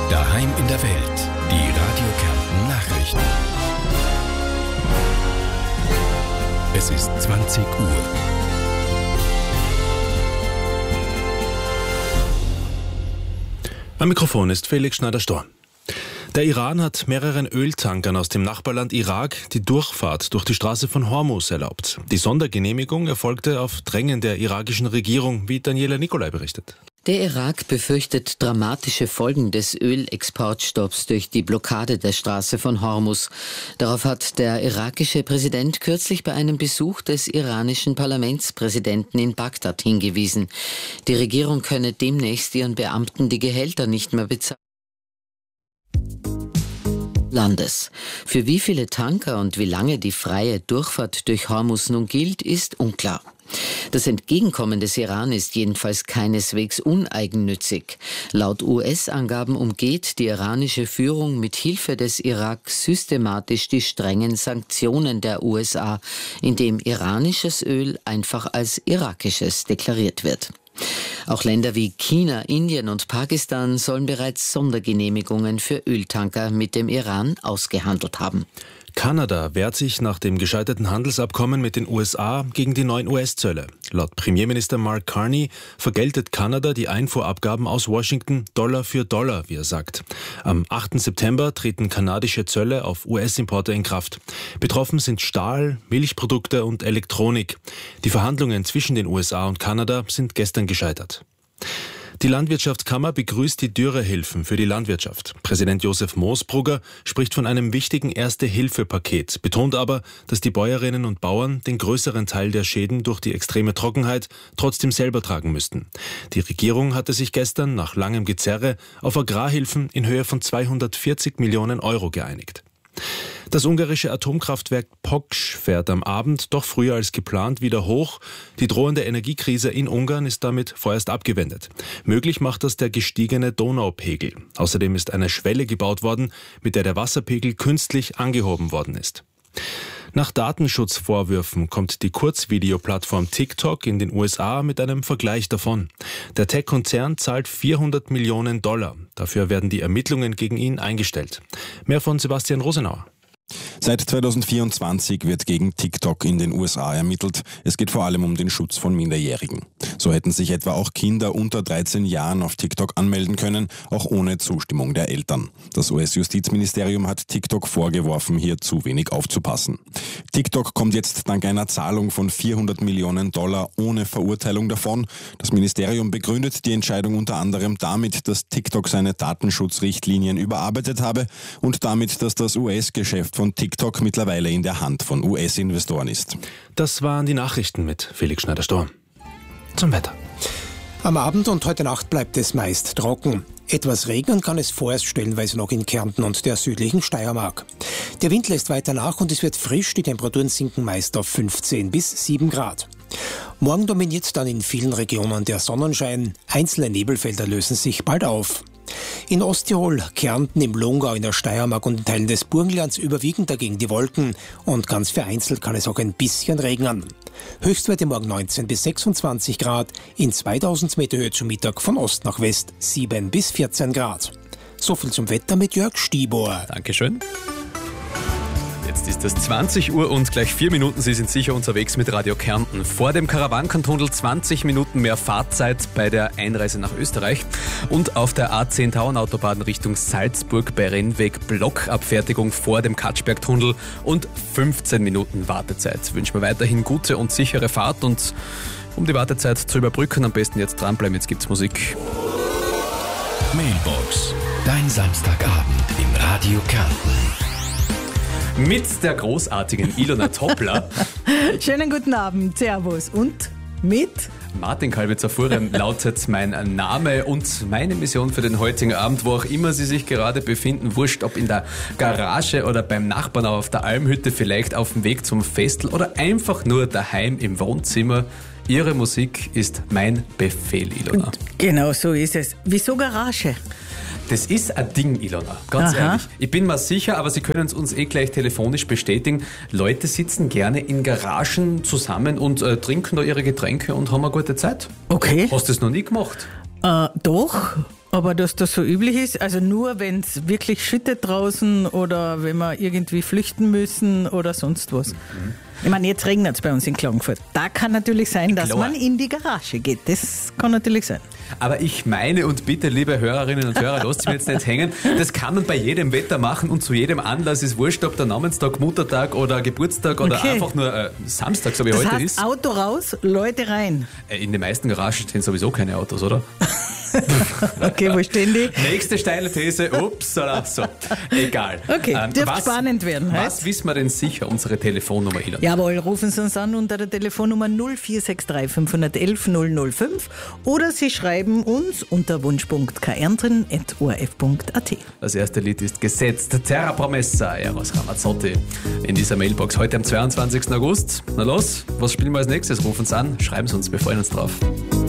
Daheim in der Welt. Die Radio Kärnten Nachrichten. Es ist 20 Uhr. Am Mikrofon ist Felix Schneider-Storm. Der Iran hat mehreren Öltankern aus dem Nachbarland Irak die Durchfahrt durch die Straße von Hormuz erlaubt. Die Sondergenehmigung erfolgte auf Drängen der irakischen Regierung, wie Daniela Nicolai berichtet. Der Irak befürchtet dramatische Folgen des Ölexportstopps durch die Blockade der Straße von Hormuz. Darauf hat der irakische Präsident kürzlich bei einem Besuch des iranischen Parlamentspräsidenten in Bagdad hingewiesen. Die Regierung könne demnächst ihren Beamten die Gehälter nicht mehr bezahlen. Landes. Für wie viele Tanker und wie lange die freie Durchfahrt durch Hormuz nun gilt, ist unklar. Das Entgegenkommen des Iran ist jedenfalls keineswegs uneigennützig. Laut US-Angaben umgeht die iranische Führung mit Hilfe des Irak systematisch die strengen Sanktionen der USA, indem iranisches Öl einfach als irakisches deklariert wird. Auch Länder wie China, Indien und Pakistan sollen bereits Sondergenehmigungen für Öltanker mit dem Iran ausgehandelt haben. Kanada wehrt sich nach dem gescheiterten Handelsabkommen mit den USA gegen die neuen US-Zölle. Laut Premierminister Mark Carney vergeltet Kanada die Einfuhrabgaben aus Washington Dollar für Dollar, wie er sagt. Am 8. September treten kanadische Zölle auf US-Importe in Kraft. Betroffen sind Stahl, Milchprodukte und Elektronik. Die Verhandlungen zwischen den USA und Kanada sind gestern gescheitert. Die Landwirtschaftskammer begrüßt die Dürrehilfen für die Landwirtschaft. Präsident Josef Moosbrugger spricht von einem wichtigen Erste-Hilfe-Paket, betont aber, dass die Bäuerinnen und Bauern den größeren Teil der Schäden durch die extreme Trockenheit trotzdem selber tragen müssten. Die Regierung hatte sich gestern nach langem Gezerre auf Agrarhilfen in Höhe von 240 Millionen Euro geeinigt. Das ungarische Atomkraftwerk Poksch fährt am Abend doch früher als geplant wieder hoch. Die drohende Energiekrise in Ungarn ist damit vorerst abgewendet. Möglich macht das der gestiegene Donaupegel. Außerdem ist eine Schwelle gebaut worden, mit der der Wasserpegel künstlich angehoben worden ist. Nach Datenschutzvorwürfen kommt die Kurzvideoplattform TikTok in den USA mit einem Vergleich davon. Der Tech-Konzern zahlt $400 Millionen. Dafür werden die Ermittlungen gegen ihn eingestellt. Mehr von Sebastian Rosenauer. Seit 2024 wird gegen TikTok in den USA ermittelt. Es geht vor allem um den Schutz von Minderjährigen. So hätten sich etwa auch Kinder unter 13 Jahren auf TikTok anmelden können, auch ohne Zustimmung der Eltern. Das US-Justizministerium hat TikTok vorgeworfen, hier zu wenig aufzupassen. TikTok kommt jetzt dank einer Zahlung von $400 Millionen ohne Verurteilung davon. Das Ministerium begründet die Entscheidung unter anderem damit, dass TikTok seine Datenschutzrichtlinien überarbeitet habe und damit, dass das US-Geschäft von TikTok mittlerweile in der Hand von US-Investoren ist. Das waren die Nachrichten mit Felix Schneider-Storm. Zum Wetter. Am Abend und heute Nacht bleibt es meist trocken. Etwas regnen kann es vorerst stellenweise noch in Kärnten und der südlichen Steiermark. Der Wind lässt weiter nach und es wird frisch, die Temperaturen sinken meist auf 15 bis 7 Grad. Morgen dominiert dann in vielen Regionen der Sonnenschein, einzelne Nebelfelder lösen sich bald auf. In Osttirol, Kärnten, im Lungau, in der Steiermark und in Teilen des Burgenlands überwiegen dagegen die Wolken und ganz vereinzelt kann es auch ein bisschen regnen. Höchstwerte morgen 19 bis 26 Grad, in 2000 Meter Höhe zum Mittag von Ost nach West 7 bis 14 Grad. So viel zum Wetter mit Jörg Stibor. Dankeschön. Jetzt ist es 20 Uhr und gleich 4 Minuten. Sie sind sicher unterwegs mit Radio Kärnten. Vor dem Karawankentunnel 20 Minuten mehr Fahrzeit bei der Einreise nach Österreich. Und auf der A10 Tauernautobahn Richtung Salzburg bei Rennweg Blockabfertigung vor dem Katschbergtunnel und 15 Minuten Wartezeit. Wünschen wir weiterhin gute und sichere Fahrt und um die Wartezeit zu überbrücken, am besten jetzt dranbleiben. Jetzt gibt's Musik. Mailbox. Dein Samstagabend im Radio Kärnten. Mit der großartigen Ilona Toppler. Schönen guten Abend, servus. Und mit? Martin Kalbitzer-Fuhren lautet mein Name und meine Mission für den heutigen Abend, wo auch immer Sie sich gerade befinden, wurscht, ob in der Garage oder beim Nachbarn auf der Almhütte, vielleicht auf dem Weg zum Festel oder einfach nur daheim im Wohnzimmer. Ihre Musik ist mein Befehl, Ilona. Und genau so ist es. Wieso Garage? Das ist ein Ding, Ilona, ganz ehrlich. Ich bin mir sicher, aber Sie können es uns gleich telefonisch bestätigen. Leute sitzen gerne in Garagen zusammen und trinken da ihre Getränke und haben eine gute Zeit. Okay. Hast du das noch nie gemacht? Doch. Aber dass das so üblich ist, also nur wenn es wirklich schüttet draußen oder wenn wir irgendwie flüchten müssen oder sonst was. Ich meine, jetzt regnet es bei uns in Klagenfurt. Da kann natürlich sein, dass man in die Garage geht. Das kann natürlich sein. Aber ich meine, und bitte, liebe Hörerinnen und Hörer, lasst mich jetzt nicht hängen, das kann man bei jedem Wetter machen und zu jedem Anlass, ist wurscht, ob der Namenstag, Muttertag oder Geburtstag oder einfach nur Samstag, so wie das heute heißt, ist. Auto raus, Leute rein. In den meisten Garagen stehen sowieso keine Autos, oder? Okay, wo stehen die? Nächste steile These, upsala, so, egal. Okay, dürfte spannend werden. Was wissen wir denn sicher, unsere Telefonnummer, Ilan? Jawohl, rufen Sie uns an unter der Telefonnummer 0463 511 005 oder Sie schreiben uns unter wunsch.kärnten@orf.at. Das erste Lied ist gesetzt, Terra Promessa, Eros Ramazzotti, in dieser Mailbox heute am 22. August. Na los, was spielen wir als nächstes? Rufen Sie an, schreiben Sie uns, wir freuen uns drauf.